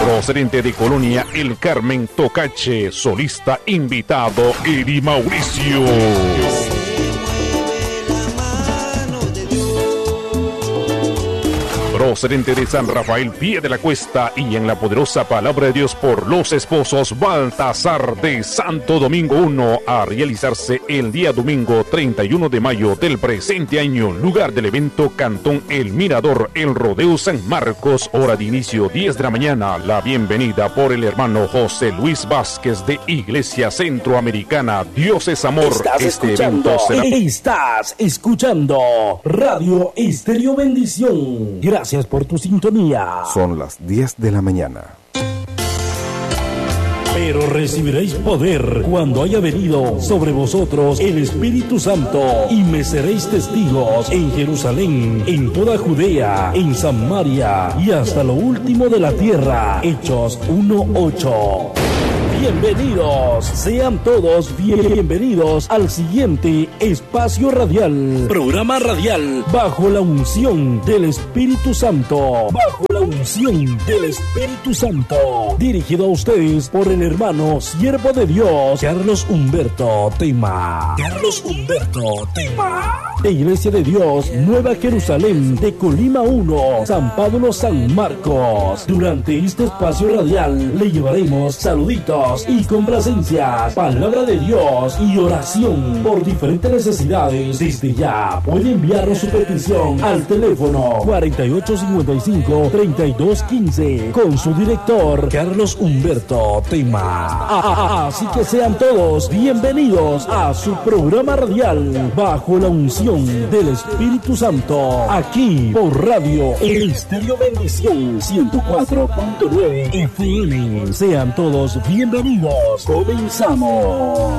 Procedente de Colonia El Carmen, Tocache, solista invitado Eddie Mauricio. Procedente de San Rafael, Pie de la Cuesta, y en la poderosa palabra de Dios por los esposos, Baltasar de Santo Domingo 1, a realizarse el día domingo 31 de mayo del presente año. Lugar del evento, Cantón El Mirador, El Rodeo San Marcos. Hora de inicio 10 de la mañana. La bienvenida por el hermano José Luis Vázquez de Iglesia Centroamericana. Dios es amor. Estás escuchando Radio Estéreo Bendición. Gracias por tu sintonía. Son las 10 de la mañana. Pero recibiréis poder cuando haya venido sobre vosotros el Espíritu Santo, y me seréis testigos en Jerusalén, en toda Judea, en Samaria y hasta lo último de la tierra. Hechos 1:8. Bienvenidos, sean todos bienvenidos al siguiente espacio radial, programa radial bajo la unción del Espíritu Santo, bajo la unción del Espíritu Santo, dirigido a ustedes por el hermano siervo de Dios, Carlos Humberto Tema. De Iglesia de Dios, Nueva Jerusalén, de Colima 1, San Pablo, San Marcos. Durante este espacio radial le llevaremos saluditos y complacencias, palabra de Dios y oración por diferentes necesidades. Desde ya puede enviarnos su petición al teléfono 4855-3215 con su director Carlos Humberto Tema. Así que sean todos bienvenidos a su programa radial bajo la unción del Espíritu Santo, aquí por Radio Estéreo Bendición 104.9 FM. Sean todos bienvenidos. Comenzamos.